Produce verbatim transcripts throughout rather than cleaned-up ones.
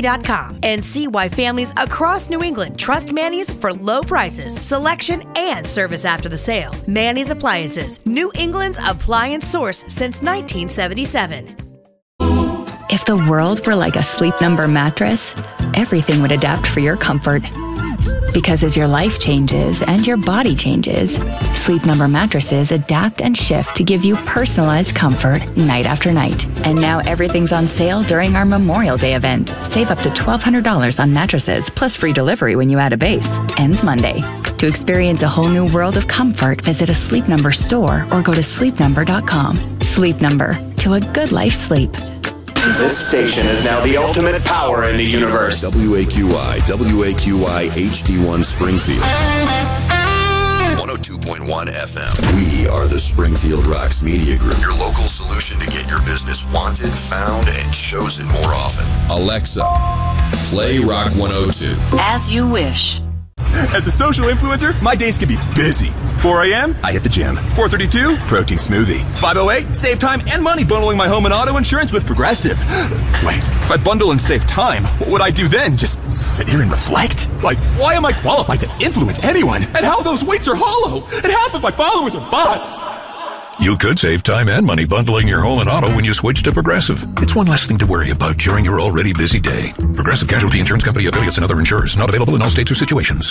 dot com and see why families across New England trust Manny's for low prices, selection, and service after the sale. Manny's Appliances, New England's appliance source since nineteen seventy-seven. If the world were like a Sleep Number mattress, everything would adapt for your comfort. Because as your life changes and your body changes, Sleep Number mattresses adapt and shift to give you personalized comfort night after night. And now everything's on sale during our Memorial Day event. Save up to twelve hundred dollars on mattresses, plus free delivery when you add a base. Ends Monday. To experience a whole new world of comfort, visit a Sleep Number store or go to sleep number dot com. Sleep Number. To a good life sleep. This station is now the ultimate power in the universe. W A Q I, W A Q I H D one Springfield. one oh two point one F M. We are the Springfield Rocks Media Group, your local solution to get your business wanted, found, and chosen more often. Alexa, play Rock one oh two. As you wish. As a social influencer, my days can be busy. four a.m., I hit the gym. four thirty-two, protein smoothie. five oh eight, save time and money bundling my home and auto insurance with Progressive. Wait, if I bundle and save time, what would I do then? Just sit here and reflect? Like, why am I qualified to influence anyone? And how those weights are hollow? And half of my followers are bots. You could save time and money bundling your home and auto when you switch to Progressive. It's one less thing to worry about during your already busy day. Progressive Casualty Insurance Company, affiliates, and other insurers. Not available in all states or situations.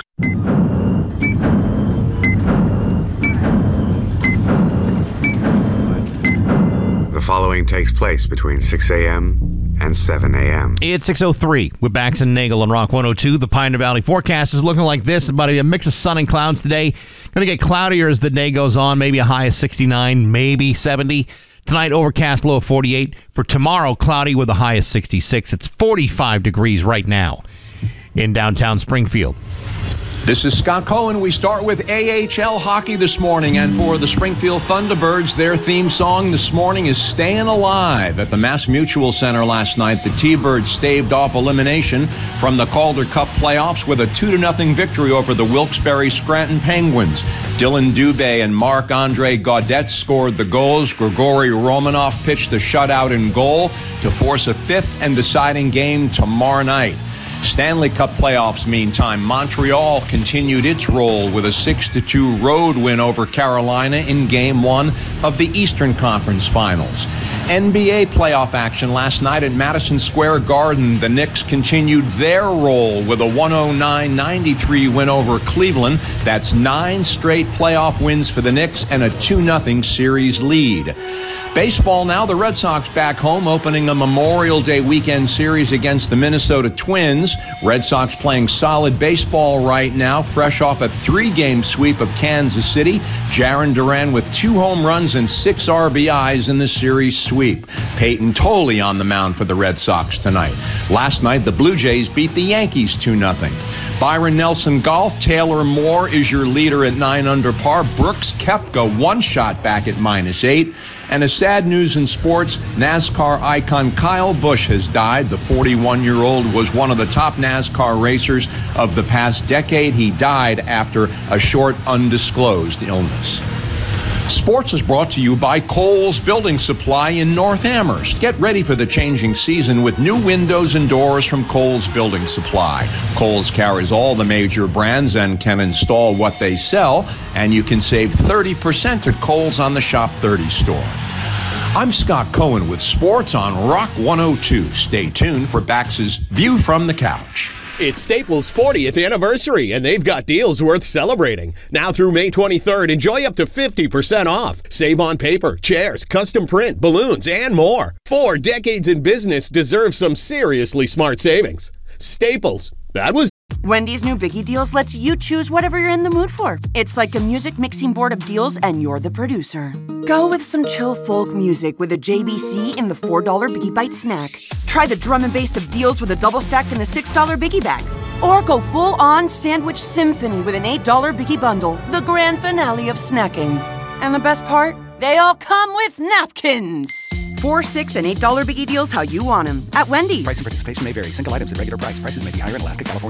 The following takes place between six a.m. and seven a.m. It's six oh three with Bax and Nagel on Rock one oh two. The Pioneer Valley forecast is looking like this. About a mix of sun and clouds today. Going to get cloudier as the day goes on. Maybe a high of sixty-nine, maybe seventy. Tonight, overcast, low of forty-eight. For tomorrow, cloudy with a high of sixty-six. It's forty-five degrees right now in downtown Springfield. This is Scott Cohen. We start with A H L hockey this morning, and for the Springfield Thunderbirds, their theme song this morning is Staying Alive. At the Mass Mutual Center last night, the T-Birds staved off elimination from the Calder Cup playoffs with a two to nothing victory over the Wilkes-Barre Scranton Penguins. Dylan Dubé and Marc-Andre Gaudette scored the goals. Grigory Romanov pitched the shutout in goal to force a fifth and deciding game tomorrow night. Stanley Cup playoffs, meantime, Montreal continued its role with a six to two road win over Carolina in Game one of the Eastern Conference Finals. N B A playoff action last night at Madison Square Garden. The Knicks continued their role with a one oh nine ninety-three win over Cleveland. That's nine straight playoff wins for the Knicks and a two nothing series lead. Baseball now, the Red Sox back home, opening a Memorial Day weekend series against the Minnesota Twins. Red Sox playing solid baseball right now, fresh off a three-game sweep of Kansas City. Jarren Duran with two home runs and six R B Is in the series sweep. Peyton Tolley on the mound for the Red Sox tonight. Last night, the Blue Jays beat the Yankees two nothing. Byron Nelson golf. Taylor Moore is your leader at nine under par. Brooks Koepka one shot back at minus eight. And a sad news in sports, NASCAR icon Kyle Busch has died. The forty-one-year-old was one of the top NASCAR racers of the past decade. He died after a short, undisclosed illness. Sports is brought to you by Kohl's Building Supply in North Amherst. Get ready for the changing season with new windows and doors from Kohl's Building Supply. Kohl's carries all the major brands and can install what they sell, and you can save thirty percent at Kohl's on the Shop thirty store. I'm Scott Cohen with sports on Rock one oh two. Stay tuned for Bax's View from the Couch. It's Staples' fortieth anniversary, and they've got deals worth celebrating. Now through May twenty-third, enjoy up to fifty percent off. Save on paper, chairs, custom print, balloons, and more. Four decades in business deserve some seriously smart savings. Staples. That was Wendy's new Biggie Deals lets you choose whatever you're in the mood for. It's like a music mixing board of deals, and you're the producer. Go with some chill folk music with a J B C in the four dollar Biggie Bite snack. Try the drum and bass of deals with a double stack in the six dollar Biggie Bag. Or go full-on sandwich symphony with an eight dollar Biggie Bundle, the grand finale of snacking. And the best part? They all come with napkins. Four, six, and eight dollar Biggie Deals how you want them at Wendy's. Price and participation may vary. Single items at regular price. Prices may be higher in Alaska, California.